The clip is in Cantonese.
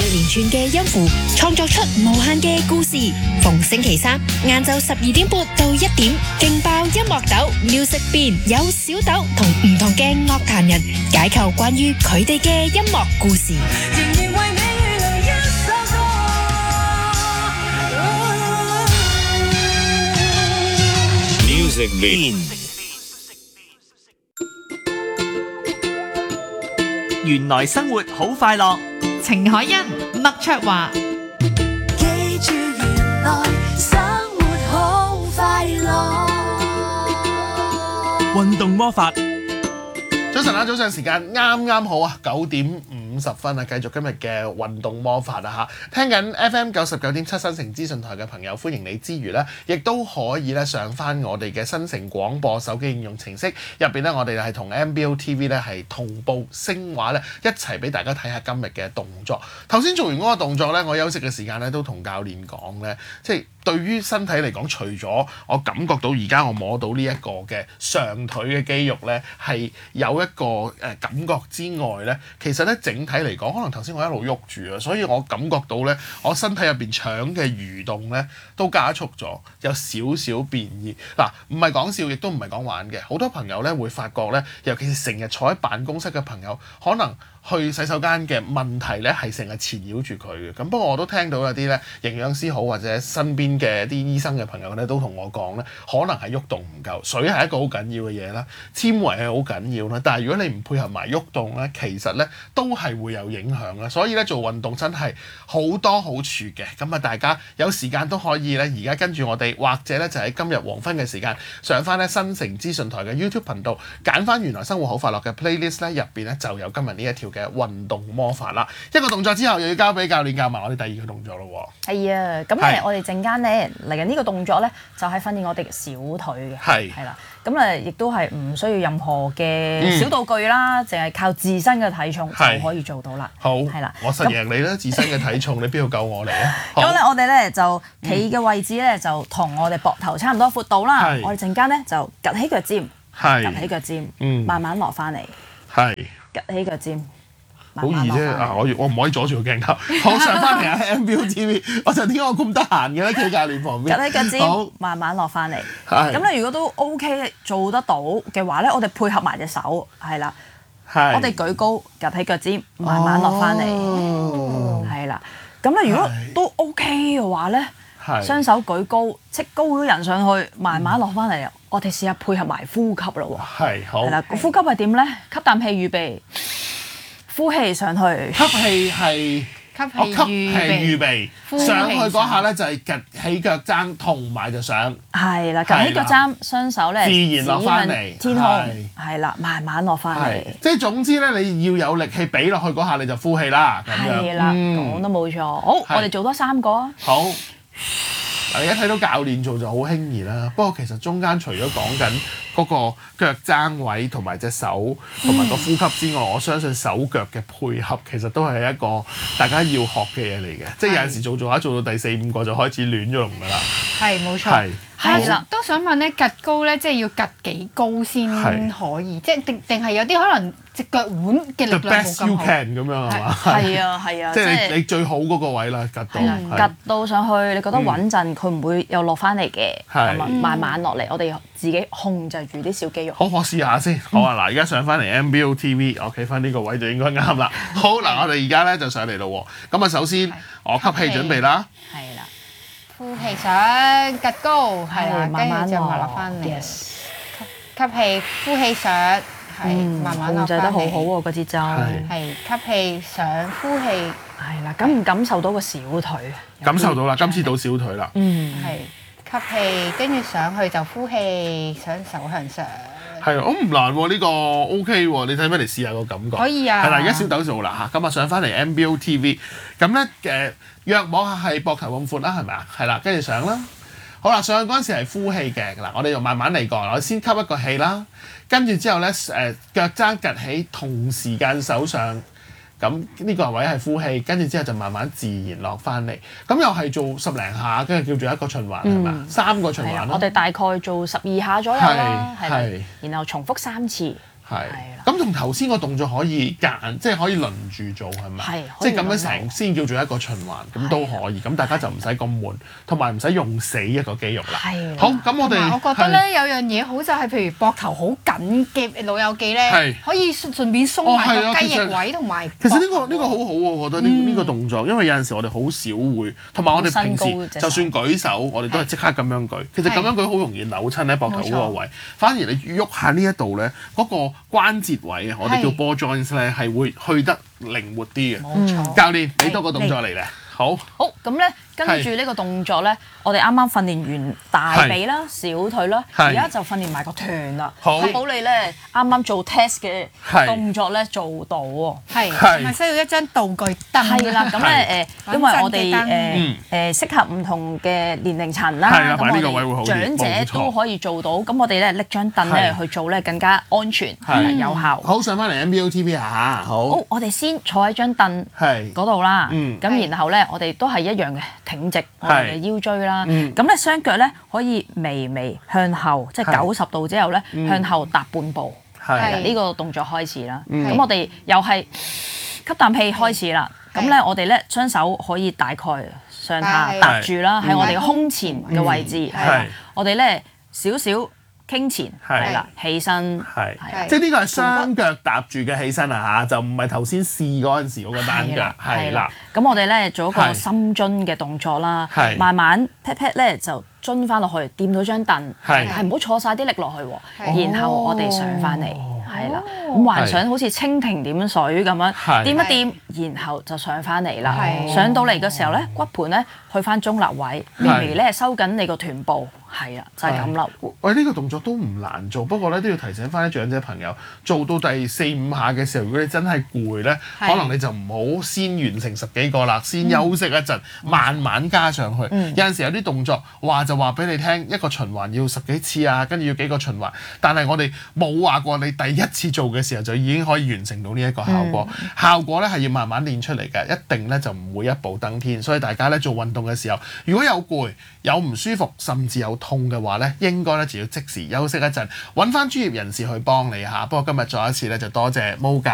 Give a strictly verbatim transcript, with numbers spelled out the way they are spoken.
連串嘅音符，創作出無限嘅故事。逢星期三晏晝十二點半到一點，勁爆音樂豆 Music Bean 有小豆同唔同嘅樂壇人解構關於佢哋嘅音樂故事。 Music Bean。 原來生活好快樂， 程海欣、麥卓華。 記住原來生活好快樂。 運動魔法。 早晨啊，早上時間啱啱好啊，九點五十分啊，繼續今日嘅運動魔法啊嚇！聽緊 F M 九十九點七新城資訊台嘅朋友，歡迎你之餘咧，亦都可以咧上翻我哋嘅新城廣播手機應用程式入邊咧，我哋係同 M B O T V 咧係同步聲畫咧，一齊俾大家睇下今日嘅動作。頭先做完嗰個動作咧，我休息嘅時間咧都同教練講咧，即係對於身體嚟講，除咗我感覺到而家我摸到呢一個嘅上腿嘅肌肉咧係有一個誒感覺之外咧，其實咧整體嚟講，可能頭先我一路喐住啊，所以我感覺到咧，我身體入邊腸嘅蠕動咧都加速咗，有少少變異。嗱，唔係講笑，亦都唔係講玩嘅。好多朋友咧會發覺咧，尤其是成日坐喺辦公室嘅朋友，可能去洗手間嘅問題咧係成日纏繞住佢嘅。咁不過我都聽到有啲咧營養師好或者身邊嘅啲醫生嘅朋友咧都同我講咧，可能係喐動唔夠，水係一個好緊要嘅嘢啦，纖維係好緊要啦。但係如果你唔配合埋喐動咧，其實咧都係會有影響啦。所以咧做運動真係好多好處嘅。咁啊，大家有時間都可以咧，而家跟住我哋，或者咧就喺今日黃昏嘅時間上翻咧新城資訊台嘅 YouTube 頻道，揀翻原來生活好快樂嘅 playlist 咧，入邊咧就有今日呢一條嘅運動魔法啦。一個動作之後，又要交俾教練教埋我哋第二個動作咯喎。 係啊，咁誒，我哋陣間咧嚟緊呢個動作咧，就係訓練我哋嘅小腿嘅。 係係啦，咁誒亦都係唔需要任何嘅小道具啦，淨係、嗯、靠自身嘅體重就可以做到啦。 好， 係啦， 我實贏你啦！自身嘅體重，你邊度夠我嚟啊？ 咁咧，我哋咧就企嘅位置咧，就同我哋膊頭差唔多闊度啦。我哋陣間咧就趌起腳尖，趌起腳尖，嗯、慢慢落翻嚟，趌起腳尖。 好易啫！啊，我我唔可以阻住個鏡頭，好上翻嚟啊 M B O T V， 我就點解我咁得閒嘅咧？企教練旁邊， 趌起腳尖，好慢慢落翻嚟。咁你如果都 OK 做得到嘅話咧，我哋配合埋隻手，係啦，我哋舉高，趌起腳尖，慢慢落翻嚟，係啦。咁咧如果都 OK 嘅話咧，雙手舉高，即高咗人上去，慢慢落翻嚟。我哋試下配合埋呼吸咯喎。係好。係啦，個呼吸係點咧？吸啖氣預備。呼氣上去， 吸氣係吸氣預備，上去嗰下咧就係趌起腳踭同埋就上， 係啦，趌起腳踭，雙手咧自然落翻嚟， 天空，係啦，慢慢落翻嚟。 即係總之咧，你要有力氣俾落去嗰下你就呼氣啦，咁樣。 係啦，講得冇錯。好，我哋做多三個啊。 好。嗱，而家睇到教練做就好輕易啦，不過其實中間除咗講緊嗰個腳踭位同埋隻手同埋個呼吸之外，我相信手腳嘅配合其實都係一個大家要學嘅嘢嚟嘅，即係有陣時做做下做到第四五個就開始亂咗龍㗎啦。 係冇錯。係。係啦，都想問咧，趌高咧，即係要趌幾高先可以？即係定定係有啲可能隻腳腕嘅力量冇咁好。The best you can 咁樣係嘛？ 係啊係啊， 即係你你最好嗰個位啦，趌到。 趌到上去，你覺得穩陣，佢唔會又落翻嚟嘅。係。慢慢落嚟，我哋自己控制住啲小肌肉。 好，我試下先。好啊，嗱，而家上翻嚟 M B O T V， 我企翻呢個位就應該啱啦。好，嗱，我哋而家咧就上嚟咯喎。咁啊，首先我吸氣準備啦。 係啦。呼氣上趌高，係啦，慢慢就落翻嚟。吸氣，呼氣上，係慢慢落翻嚟。控制得好好喎個節奏。係吸氣上，呼氣。 係啦，感唔感受到個小腿？ 感受到啦，今次到小腿啦。 嗯。係吸氣，跟住上去就呼氣，雙手向上。 係啊，好唔難喎，呢個 OK 喎，你睇唔睇嚟試下個感覺？ 可以啊。 係啦，而家小豆做啦嚇，咁啊上翻嚟 M B O T V， 咁咧誒約摸下係膊頭咁闊啦，係咪啊？係啦，跟住上啦。好啦，上去嗰陣時係呼氣嘅，嗱我哋就慢慢嚟過，我先吸一個氣啦，跟住之後咧誒腳踭趌起，同時間手上。咁呢個位係呼氣，跟住之後就慢慢自然落翻嚟。咁又係做十零下，跟住叫做一個循環係嘛？三個循環咯。 我哋大概做十二下左右啦，係啦。然後重複三次。 係。咁同頭先個動作可以間，即係可以輪住做係咪？係，即係咁樣成先叫做一個循環，咁都可以。咁大家就唔使咁悶，同埋唔使用死一個肌肉啦。係。好，咁我哋我覺得咧有樣嘢好就係譬如膊頭好緊嘅老友記咧，可以順便鬆埋個雞翼位同埋。 其實呢個呢個好好喎，我覺得呢呢個動作，因為有陣時我哋好少會，同埋我哋平時就算舉手，我哋都係即刻咁樣舉。其實咁樣舉好容易扭親喺膊頭嗰個位，反而你喐下呢一度咧，嗰個關節位啊，我哋叫 ball joints 咧，係會去得靈活啲嘅。冇錯。教練俾多個動作嚟咧。好。好， 咁咧跟住呢個動作咧，我哋啱啱訓練完大髀啦、小腿啦，而家就訓練埋個臀啦。好。確保你咧啱啱做 test 嘅動作咧做到喎。係。 係咪需要一張道具凳？ 係啦，咁咧誒，因為我哋誒誒適合唔同嘅年齡層啦，咁我哋長者都可以做到。咁我哋咧拎張凳咧去做咧更加安全同埋有效。 好，上翻嚟 M B O T V 下。好。 好，我哋先坐喺張凳嗰度啦。嗯。咁然後咧，我哋都係一樣嘅挺直我哋嘅腰椎啦。嗯。咁咧雙腳咧可以微微向後，即係九十度之後咧向後踏半步。係。呢個動作開始啦。咁我哋又係吸啖氣開始啦。咁咧我哋咧雙手可以大概上下搭住啦，喺我哋嘅胸前嘅位置。係。我哋咧少少傾前，係啦，起身， 係，即係呢個係雙腳搭住嘅起身啊嚇，就唔係頭先試嗰陣時嗰個單腳，係啦。 咁我哋咧做一個深蹲嘅動作啦，慢慢 pat pat 咧就蹲翻落去，掂到張凳，但係唔好坐晒啲力落去喎，然後我哋上翻嚟，係啦。咁幻想好似蜻蜓點水咁樣，掂一掂，然後就上翻嚟啦。上到嚟嘅時候咧，骨盤咧去翻中立位，微微咧收緊你個臀部。係啊，就係咁啦。 喂，呢個動作都唔難做，不過咧都要提醒翻啲長者朋友，做到第四五下嘅時候，如果你真係攰咧，可能你就唔好先完成十幾個啦，先休息一陣，慢慢加上去。有陣時有啲動作話就話俾你聽，一個循環要十幾次啊，跟住要幾個循環，但係我哋冇話過你第一次做嘅時候就已經可以完成到呢一個效果。效果咧係要慢慢練出嚟嘅，一定咧就唔會一步登天。所以大家咧做運動嘅時候，如果有攰、有唔舒服，甚至有痛嘅話咧，應該咧就要即時休息一陣，揾翻專業人士去幫你嚇。不過今日再一次咧就多謝毛教